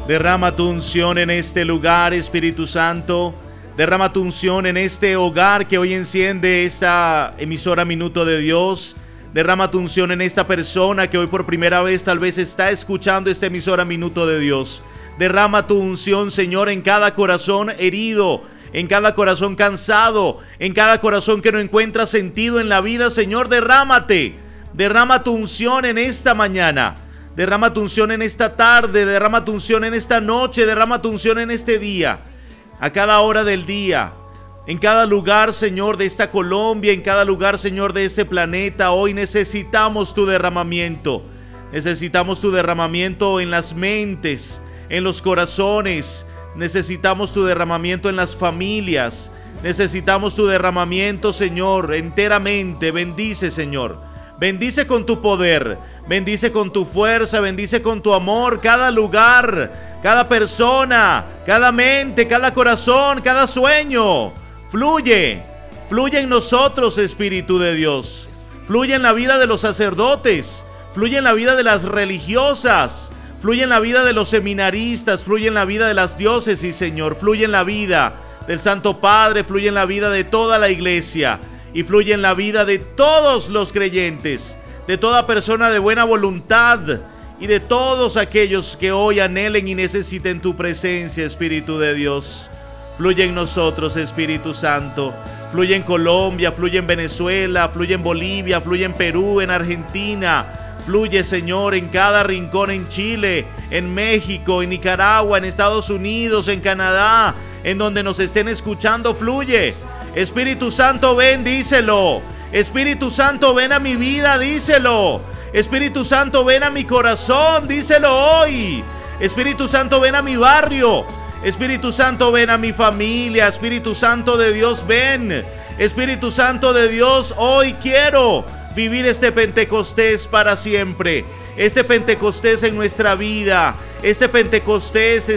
Derrama tu unción en este lugar, Espíritu Santo. Derrama tu unción en este hogar que hoy enciende esta emisora Minuto de Dios. Derrama tu unción en esta persona que hoy por primera vez tal vez está escuchando esta emisora Minuto de Dios. Derrama tu unción, Señor, en cada corazón herido, en cada corazón cansado, en cada corazón que no encuentra sentido en la vida. Señor, derrámate. Derrama tu unción en esta mañana. Derrama tu unción en esta tarde. Derrama tu unción en esta noche. Derrama tu unción en este día. A cada hora del día. En cada lugar, Señor, de esta Colombia, en cada lugar, Señor, de este planeta, hoy necesitamos tu derramamiento. Necesitamos tu derramamiento en las mentes, en los corazones. Necesitamos tu derramamiento en las familias. Necesitamos tu derramamiento, Señor, enteramente. Bendice, Señor. Bendice con tu poder. Bendice con tu fuerza. Bendice con tu amor cada lugar, cada persona, cada mente, cada corazón, cada sueño. Fluye, fluye en nosotros, Espíritu de Dios. Fluye en la vida de los sacerdotes, fluye en la vida de las religiosas, fluye en la vida de los seminaristas, fluye en la vida de las diócesis, Señor. Fluye en la vida del Santo Padre, fluye en la vida de toda la iglesia y fluye en la vida de todos los creyentes, de toda persona de buena voluntad y de todos aquellos que hoy anhelen y necesiten tu presencia, Espíritu de Dios. Fluye en nosotros, Espíritu Santo. Fluye en Colombia, fluye en Venezuela, fluye en Bolivia, fluye en Perú, en Argentina. Fluye, Señor, en cada rincón, en Chile, en México, en Nicaragua, en Estados Unidos, en Canadá, en donde nos estén escuchando. Fluye. Espíritu Santo, ven, díselo. Espíritu Santo, ven a mi vida, díselo. Espíritu Santo, ven a mi corazón, díselo hoy. Espíritu Santo, ven a mi barrio. Espíritu Santo, ven a mi familia. Espíritu Santo de Dios, ven. Espíritu Santo de Dios, hoy quiero vivir este Pentecostés para siempre. Este Pentecostés en nuestra vida. Este Pentecostés,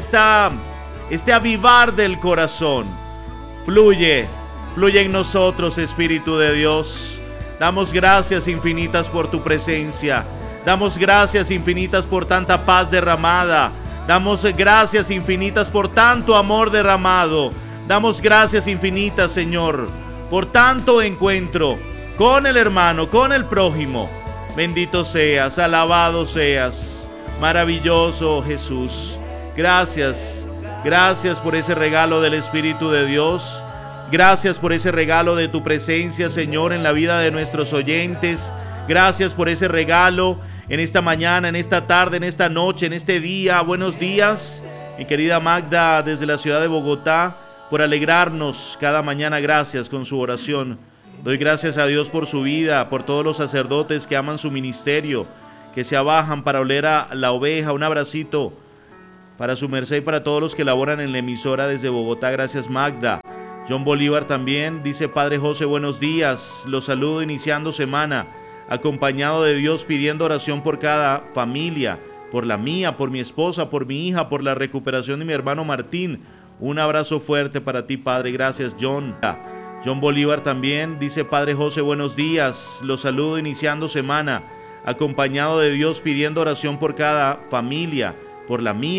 este avivar del corazón. Fluye, fluye en nosotros, Espíritu de Dios. Damos gracias infinitas por tu presencia. Damos gracias infinitas por tanta paz derramada. Damos gracias infinitas por tanto amor derramado. Damos gracias infinitas, Señor, por tanto encuentro con el hermano, con el prójimo. Bendito seas, alabado seas, maravilloso Jesús. Gracias, gracias por ese regalo del Espíritu de Dios. Gracias por ese regalo de tu presencia, Señor, en la vida de nuestros oyentes. Gracias por ese regalo en esta mañana, en esta tarde, en esta noche, en este día. Buenos días, mi querida Magda, desde la ciudad de Bogotá, por alegrarnos cada mañana. Gracias con su oración. Doy gracias a Dios por su vida, por todos los sacerdotes que aman su ministerio, que se abajan para oler a la oveja. Un abracito para su merced y para todos los que laboran en la emisora desde Bogotá. Gracias, Magda. John Bolívar también dice: Padre José, buenos días. Los saludo iniciando semana, acompañado de Dios, pidiendo oración por cada familia, por la mía, por mi esposa, por mi hija, por la recuperación de mi hermano Martín. Un abrazo fuerte para ti, Padre. Gracias, John. John Bolívar también dice: Padre José, buenos días. Los saludo iniciando semana, acompañado de Dios, pidiendo oración por cada familia, por la mía.